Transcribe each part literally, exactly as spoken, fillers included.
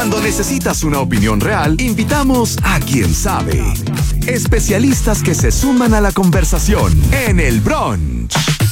Cuando necesitas una opinión real, invitamos a quien sabe. Especialistas que se suman a la conversación en el brunch.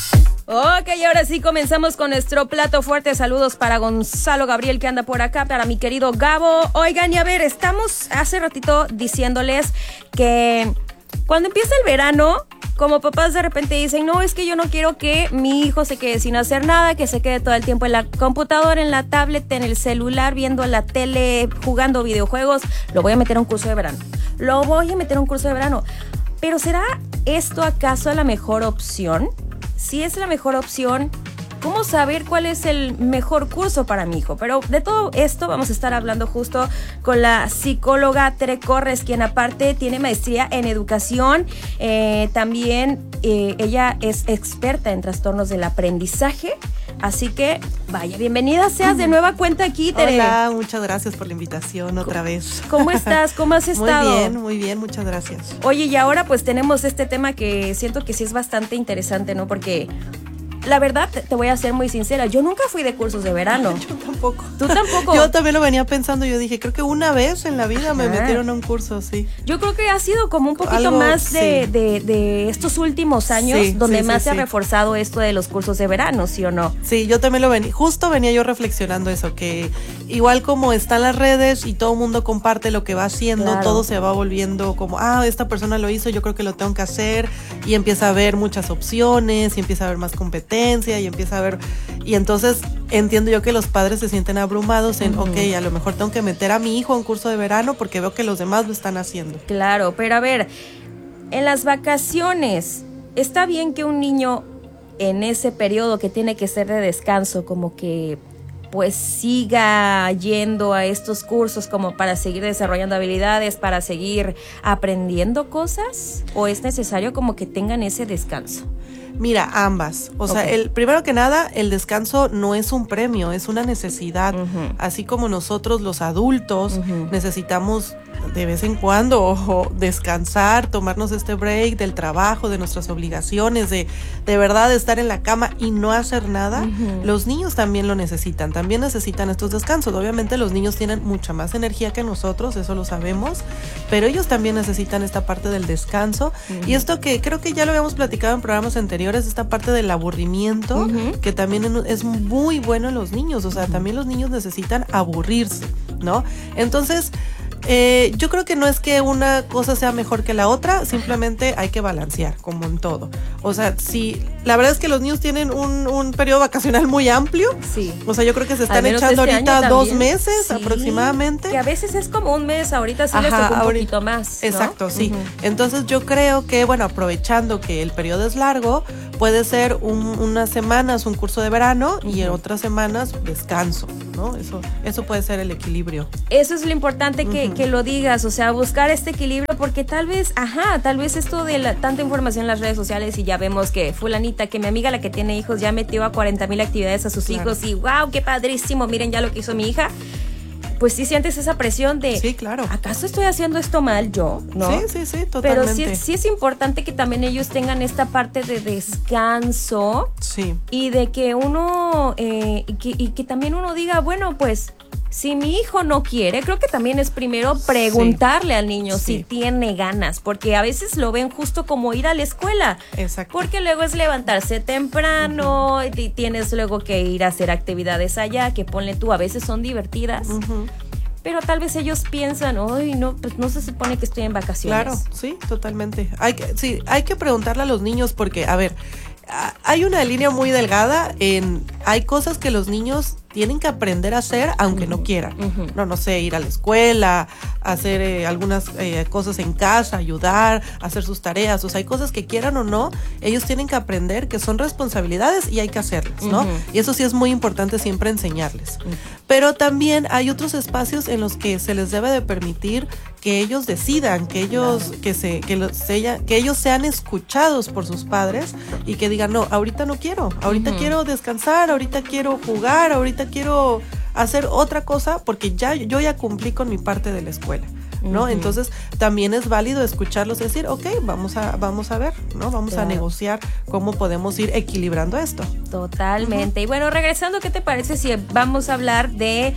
Ok, ahora sí comenzamos con nuestro plato fuerte. Saludos para Gonzalo Gabriel que anda por acá, para mi querido Gabo. Oigan, y a ver, estamos hace ratito diciéndoles que cuando empieza el verano, como papás de repente dicen, no, es que yo no quiero que mi hijo se quede sin hacer nada, que se quede todo el tiempo en la computadora, en la tablet, en el celular, viendo la tele, jugando videojuegos. Lo voy a meter a un curso de verano. Lo voy a meter a un curso de verano. Pero ¿será esto acaso la mejor opción? Si es la mejor opción, ¿cómo saber cuál es el mejor curso para mi hijo? Pero de todo esto vamos a estar hablando justo con la psicóloga Tere Corres, quien aparte tiene maestría en educación. Eh, también eh, ella es experta en trastornos del aprendizaje. Así que, vaya, bienvenida seas de nueva cuenta aquí, Tere. Hola, muchas gracias por la invitación otra vez. ¿Cómo estás? ¿Cómo has estado? Muy bien, muy bien, muchas gracias. Oye, y ahora pues tenemos este tema que siento que sí es bastante interesante, ¿no? Porque la verdad, te voy a ser muy sincera, yo nunca fui de cursos de verano. Yo tampoco. ¿Tú tampoco? Yo también lo venía pensando, yo dije, creo que una vez en la vida me Ajá. metieron a un curso, sí. Yo creo que ha sido como un poquito Algo, más de, sí. de, de estos últimos años Sí, donde sí, más sí, se ha sí. reforzado esto de los cursos de verano, ¿sí o no? Sí, yo también lo venía, justo venía yo reflexionando eso, que igual como están las redes y todo el mundo comparte lo que va haciendo, Claro. todo se va volviendo como, ah, esta persona lo hizo, yo creo que lo tengo que hacer, y empieza a haber muchas opciones, y empieza a haber más competencia, y empieza a haber, y entonces entiendo yo que los padres se sienten abrumados en, uh-huh. ok, a lo mejor tengo que meter a mi hijo a un curso de verano porque veo que los demás lo están haciendo. Claro, pero a ver, en las vacaciones, ¿está bien que un niño en ese periodo que tiene que ser de descanso, como que pues siga yendo a estos cursos como para seguir desarrollando habilidades, para seguir aprendiendo cosas? ¿O es necesario como que tengan ese descanso? Mira, ambas. O sea, Okay. el primero que nada, el descanso no es un premio, es una necesidad. Uh-huh. Así como nosotros los adultos Uh-huh. necesitamos de vez en cuando ojo, descansar, tomarnos este break del trabajo, de nuestras obligaciones, de de verdad estar en la cama y no hacer nada, uh-huh. los niños también lo necesitan, también necesitan estos descansos. Obviamente los niños tienen mucha más energía que nosotros, eso lo sabemos, pero ellos también necesitan esta parte del descanso. Uh-huh. Y esto que creo que ya lo habíamos platicado en programas anteriores, esta parte del aburrimiento, uh-huh. que también es muy bueno en los niños, o sea, uh-huh. también los niños necesitan aburrirse, ¿no? Entonces, Eh, yo creo que no es que una cosa sea mejor que la otra, simplemente hay que balancear, como en todo. O sea, si la verdad es que los niños tienen un, un periodo vacacional muy amplio, sí. O sea, yo creo que se están echando este ahorita dos meses sí, aproximadamente. Que a veces es como un mes, ahorita sí Ajá, les tocó un ahorita, poquito más, ¿no? Exacto, sí. Uh-huh. Entonces yo creo que, bueno, aprovechando que el periodo es largo, puede ser un, unas semanas un curso de verano uh-huh. y en otras semanas descanso, ¿no? Eso, eso puede ser el equilibrio. Eso es lo importante que, uh-huh. que lo digas, o sea, buscar este equilibrio, porque tal vez, ajá, tal vez esto de la, tanta información en las redes sociales y ya vemos que fulanita, que mi amiga la que tiene hijos ya metió a cuarenta mil actividades a sus claro. hijos y wow, qué padrísimo, miren ya lo que hizo mi hija. Pues sí sientes esa presión de, sí, claro. ¿acaso estoy haciendo esto mal yo? ¿No? Sí, sí, sí, totalmente. Pero sí, sí es importante que también ellos tengan esta parte de descanso. Sí. Y de que uno, eh, y, que, y que también uno diga, bueno, pues, si mi hijo no quiere, creo que también es primero preguntarle sí. al niño sí. si tiene ganas, porque a veces lo ven justo como ir a la escuela. Exacto. Porque luego es levantarse temprano, uh-huh. y tienes luego que ir a hacer actividades allá, que ponle tú, a veces son divertidas. Uh-huh. Pero tal vez ellos piensan, ay, no, pues no se supone que estoy en vacaciones. Claro, sí, totalmente. Hay que, sí, hay que preguntarle a los niños porque, a ver, hay una línea muy delgada en, hay cosas que los niños tienen que aprender a hacer aunque uh-huh. no quieran. Uh-huh. No, no sé, ir a la escuela, hacer eh, algunas eh, cosas en casa, ayudar, hacer sus tareas. O sea, hay cosas que quieran o no, ellos tienen que aprender que son responsabilidades y hay que hacerlas, ¿no? Uh-huh. Y eso sí es muy importante siempre enseñarles. Uh-huh. Pero también hay otros espacios en los que se les debe de permitir que ellos decidan, que ellos, claro. que se, que los, se, que ellos sean escuchados por sus padres y que digan, no, ahorita no quiero, ahorita uh-huh. quiero descansar, ahorita quiero jugar, ahorita quiero hacer otra cosa porque ya yo ya cumplí con mi parte de la escuela, ¿no? Uh-huh. Entonces también es válido escucharlos y decir, ok, vamos a, vamos a ver, ¿no? Vamos claro. a negociar cómo podemos ir equilibrando esto. Totalmente. Uh-huh. Y bueno, regresando, ¿qué te parece si vamos a hablar de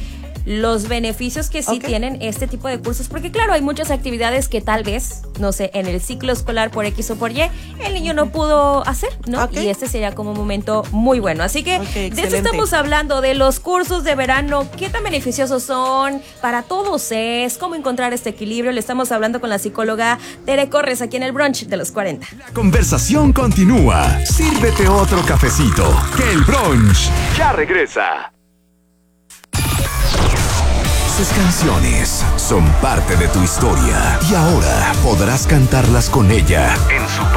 los beneficios que sí Ok. tienen este tipo de cursos, porque claro, hay muchas actividades que tal vez, no sé, en el ciclo escolar por X o por Y, el niño no pudo hacer, ¿no? Ok. Y este sería como un momento muy bueno. Así que Ok, de eso excelente. estamos hablando, de los cursos de verano, qué tan beneficiosos son, para todos es, cómo encontrar este equilibrio. Le estamos hablando con la psicóloga Tere Corres aquí en el brunch de los cuarenta. La conversación continúa. Sírvete otro cafecito, que el brunch ya regresa. Sus canciones son parte de tu historia y ahora podrás cantarlas con ella en su